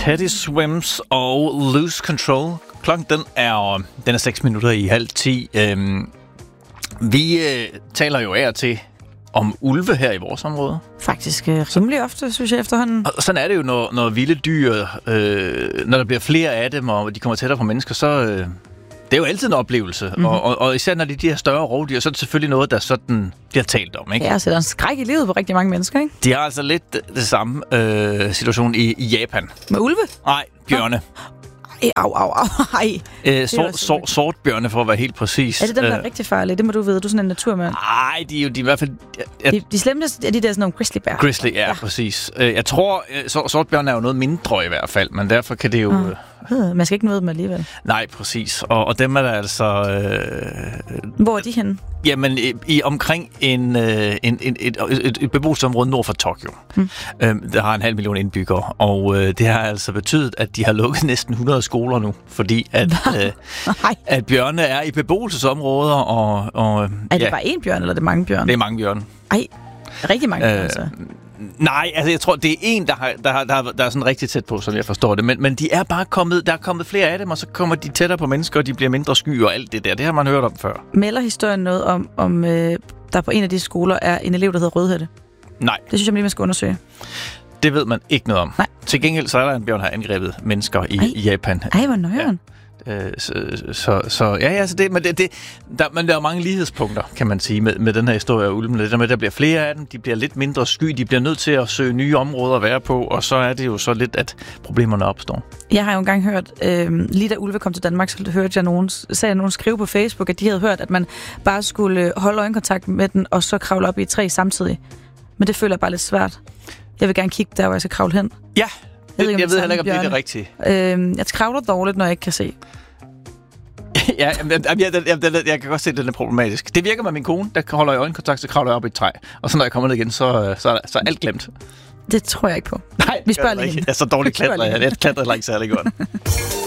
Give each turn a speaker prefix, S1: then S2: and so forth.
S1: Teddy Swims og Lose Control. Klokken den er 6 minutter i 9:30. Vi taler jo af og til om ulve her i vores område.
S2: Faktisk rimelig ofte, synes jeg efterhånden.
S1: Og sådan er det jo, når vilde dyr, når der bliver flere af dem, og de kommer tættere på mennesker, så det er jo altid en oplevelse. Mm-hmm. Og især når de her større rovdyr, så er det selvfølgelig noget, der sådan bliver talt om, ikke?
S2: Ja, så der er en skræk i livet på rigtig mange mennesker, ikke?
S1: De har altså lidt det samme situation i Japan.
S2: Med ulve?
S1: Nej, bjørne. Sortbjørne, for at være helt præcis.
S2: Er det dem, der er rigtig farlige? Det må du vide. Du er sådan en naturmand.
S1: Nej, de er i hvert fald...
S2: De slemmeste er de der sådan nogle grizzlybær.
S1: Grizzly, ja, præcis. Jeg tror, sortbjørne er jo noget mindre i hvert fald, men derfor kan det jo...
S2: Man skal ikke møde dem alligevel.
S1: Nej, præcis. Og dem er der altså...
S2: Hvor er de henne?
S1: Jamen, omkring et beboelsesområde nord for Tokyo. Der har 500.000 indbyggere, og det har altså betydet, at de har lukket næsten 100 skoler nu, fordi at bjørne er i beboelsesområder, og
S2: er det bare én bjørn, eller er det mange bjørne?
S1: Det er mange bjørne.
S2: Ej, rigtig mange bjørne, altså.
S1: Nej, altså jeg tror, det er en, der er sådan rigtig tæt på, som jeg forstår det. Men de er bare kommet, der er kommet flere af dem, og så kommer de tættere på mennesker, og de bliver mindre sky og alt det der. Det har man hørt om før.
S2: Melder historien noget om der på en af de skoler er en elev, der hedder Rødhætte? Nej. Det synes jeg lige, man skal undersøge. Det
S1: ved man ikke noget om.
S2: Nej.
S1: Til gengæld så er der en bjørn, der har angrebet mennesker i Japan.
S2: Ej, hvor nøjeren.
S1: Ja. Men der er mange lighedspunkter, kan man sige, med den her historie af ulvene. Det der med, der bliver flere af dem, de bliver lidt mindre sky, de bliver nødt til at søge nye områder at være på, og så er det jo så lidt, at problemerne opstår. Jeg har jo engang hørt, lige da ulve kom til Danmark, så hørte jeg nogen skrive på Facebook, at de havde hørt, at man bare skulle holde øjenkontakt med den, og så kravle op i et træ samtidig. Men det føler jeg bare lidt svært. Jeg vil gerne kigge der, hvor jeg skal kravle hen. Ja. Jeg ved heller ikke, om det er det rigtige. Jeg kravler dårligt, når jeg ikke kan se. Jeg kan godt se, at den er problematisk. Det virker med min kone, der holder i øjenkontakt, så kravler jeg op i et træ. Og så når jeg kommer ned igen, så er alt glemt. Det tror jeg ikke på. Nej, vi spørger lige. Jeg er så dårligt klatrer. Jeg klatrer heller ikke særlig godt.